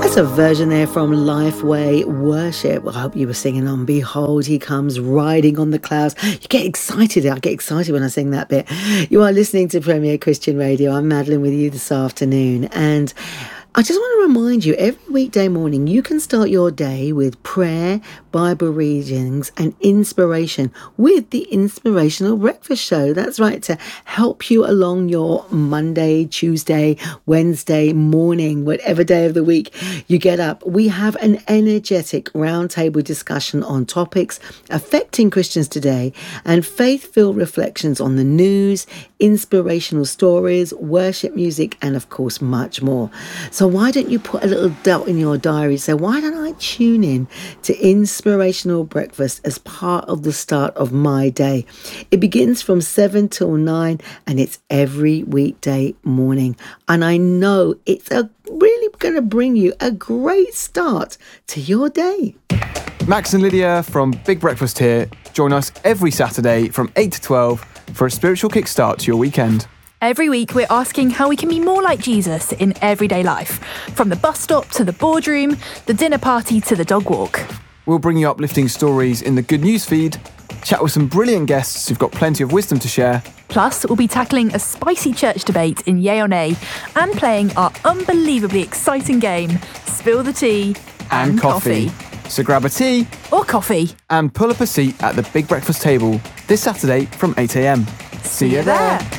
That's a version there from Lifeway Worship. I hope you were singing on Behold, He Comes Riding on the Clouds. You get excited. I get excited when I sing that bit. You are listening to Premier Christian Radio. I'm Madeline with you this afternoon. And I just want to remind you, every weekday morning, you can start your day with prayer, Bible readings and inspiration with the Inspirational Breakfast Show. That's right, to help you along your Monday, Tuesday, Wednesday morning, whatever day of the week you get up. We have an energetic roundtable discussion on topics affecting Christians today and faith-filled reflections on the news, inspirational stories, worship music, and of course, much more. So why don't you put a little dot in your diary? Say, why don't I tune in to Inspirational Breakfast as part of the start of my day? It begins from 7 till 9 and it's every weekday morning. And I know it's really going to bring you a great start to your day. Max and Lydia from Big Breakfast here. Join us every Saturday from 8 to 12 for a spiritual kickstart to your weekend. Every week, we're asking how we can be more like Jesus in everyday life, from the bus stop to the boardroom, the dinner party to the dog walk. We'll bring you uplifting stories in the Good News feed, chat with some brilliant guests who've got plenty of wisdom to share. Plus, we'll be tackling a spicy church debate in Yay or Nay and playing our unbelievably exciting game, Spill the Tea and Coffee. So grab a tea or coffee and pull up a seat at the Big Breakfast table this Saturday from 8 a.m. See you there.